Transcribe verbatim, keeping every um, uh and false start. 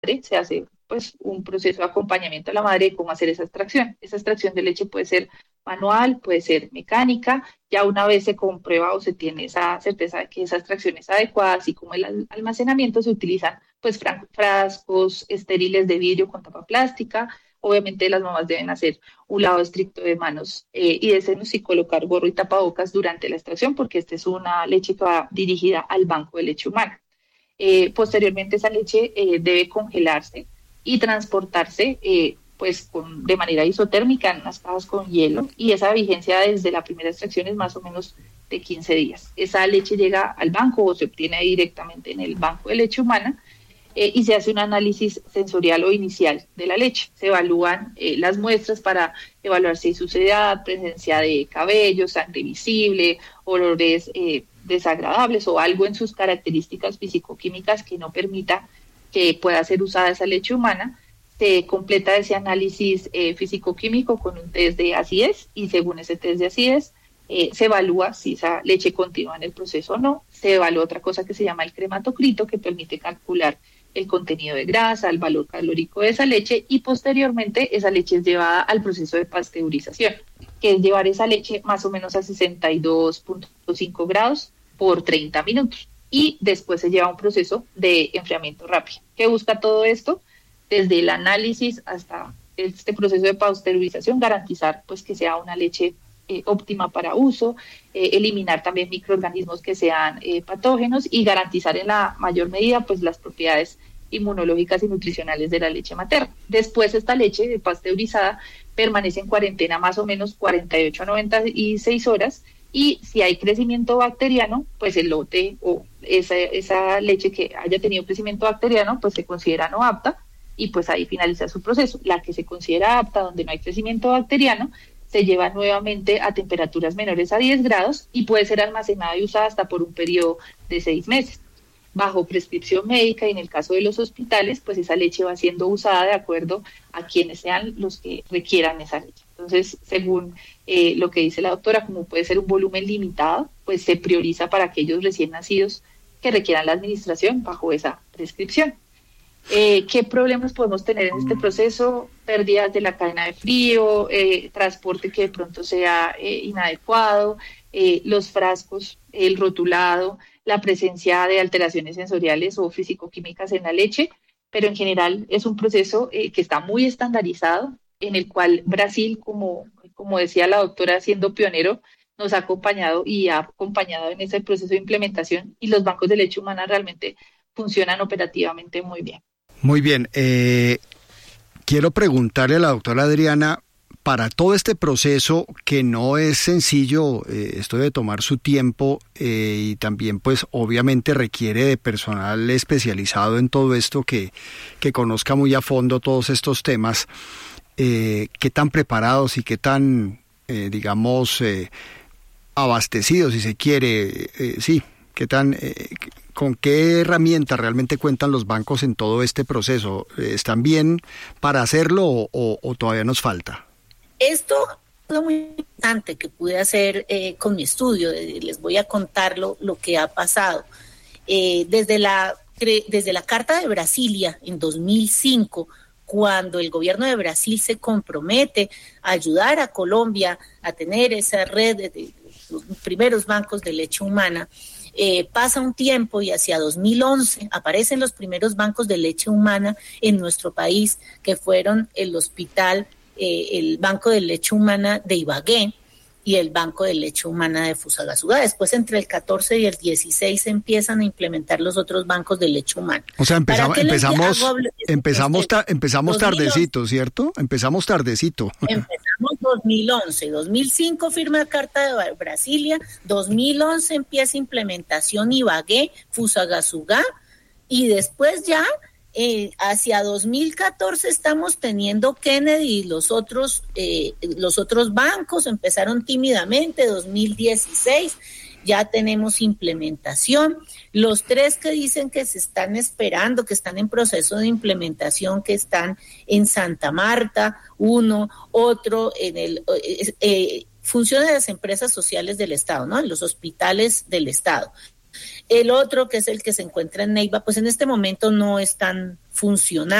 se hace pues un proceso de acompañamiento a la madre de cómo hacer esa extracción. Esa extracción de leche puede ser manual, puede ser mecánica. Ya una vez se comprueba o se tiene esa certeza de que esa extracción es adecuada, así como el almacenamiento, se utilizan pues frascos estériles de vidrio con tapa plástica. Obviamente las mamás deben hacer un lavado estricto de manos eh, y de senos y colocar gorro y tapabocas durante la extracción, porque esta es una leche que va dirigida al banco de leche humana. Eh, posteriormente esa leche eh, debe congelarse y transportarse eh, pues con, de manera isotérmica en unas cajas con hielo, y esa vigencia desde la primera extracción es más o menos de quince días. Esa leche llega al banco o se obtiene directamente en el banco de leche humana eh, y se hace un análisis sensorial o inicial de la leche. Se evalúan eh, las muestras para evaluar si hay suciedad, presencia de cabello, sangre visible, olores eh, desagradables o algo en sus características fisicoquímicas que no permita que pueda ser usada esa leche humana. Se completa ese análisis eh, fisicoquímico con un test de acidez, y según ese test de acidez eh, se evalúa si esa leche continúa en el proceso o no. Se evalúa otra cosa que se llama el crematocrito, que permite calcular el contenido de grasa, el valor calórico de esa leche, y posteriormente esa leche es llevada al proceso de pasteurización, que es llevar esa leche más o menos a sesenta y dos punto cinco grados por treinta minutos, y después se lleva a un proceso de enfriamiento rápido. ¿Qué busca todo esto? Desde el análisis hasta este proceso de pasteurización, garantizar pues que sea una leche eh, óptima para uso, eh, eliminar también microorganismos que sean eh, patógenos, y garantizar en la mayor medida pues las propiedades inmunológicas y nutricionales de la leche materna. Después esta leche pasteurizada permanece en cuarentena más o menos cuarenta y ocho a noventa y seis horas, y si hay crecimiento bacteriano, pues el lote o esa, esa leche que haya tenido crecimiento bacteriano pues se considera no apta, y pues ahí finaliza su proceso. La que se considera apta, donde no hay crecimiento bacteriano, se lleva nuevamente a temperaturas menores a diez grados y puede ser almacenada y usada hasta por un periodo de seis meses. Bajo prescripción médica, y en el caso de los hospitales, pues esa leche va siendo usada de acuerdo a quienes sean los que requieran esa leche. Entonces, según eh, lo que dice la doctora, como puede ser un volumen limitado, pues se prioriza para aquellos recién nacidos que requieran la administración bajo esa prescripción. Eh, ¿Qué problemas podemos tener en este proceso? Pérdidas de la cadena de frío, eh, transporte que de pronto sea eh, inadecuado, eh, los frascos, el rotulado, la presencia de alteraciones sensoriales o físico-químicas en la leche, pero en general es un proceso eh, que está muy estandarizado, en el cual Brasil, como, como decía la doctora, siendo pionero, nos ha acompañado y ha acompañado en ese proceso de implementación, y los bancos de leche humana realmente funcionan operativamente muy bien. Muy bien, eh, quiero preguntarle a la doctora Adriana, para todo este proceso que no es sencillo, eh, esto debe tomar su tiempo eh, y también pues obviamente requiere de personal especializado en todo esto que, que conozca muy a fondo todos estos temas, eh, qué tan preparados y qué tan, eh, digamos, eh, abastecidos, si se quiere, eh, sí, qué tan... Eh, ¿Con qué herramientas realmente cuentan los bancos en todo este proceso? ¿Están bien para hacerlo o, o, o todavía nos falta? Esto es muy importante que pude hacer eh, con mi estudio. Les voy a contar lo, lo que ha pasado. Eh, desde, la, desde la Carta de Brasilia en dos mil cinco, cuando el gobierno de Brasil se compromete a ayudar a Colombia a tener esa red de, de los primeros bancos de leche humana, Eh, pasa un tiempo y hacia dos mil once aparecen los primeros bancos de leche humana en nuestro país, que fueron el hospital, eh, el Banco de Leche Humana de Ibagué y el Banco de Leche Humana de Fusagasugá. Después, entre el catorce y el dieciséis, se empiezan a implementar los otros bancos de leche humana. O sea, empezamos empezamos empezamos, ta, empezamos tardecito, ¿cierto? Empezamos tardecito. Empezamos dos mil once, dos mil cinco firma la Carta de Brasilia, dos mil once empieza implementación Ibagué, Fusagasugá, y después ya eh, hacia dos mil catorce estamos teniendo Kennedy, y los otros eh, los otros bancos empezaron tímidamente. Dos mil dieciséis ya tenemos implementación. Los tres que dicen que se están esperando, que están en proceso de implementación, que están en Santa Marta, uno, otro en el eh, eh, función de las empresas sociales del Estado, ¿no? En los hospitales del Estado. El otro, que es el que se encuentra en Neiva, pues en este momento no están funcionando.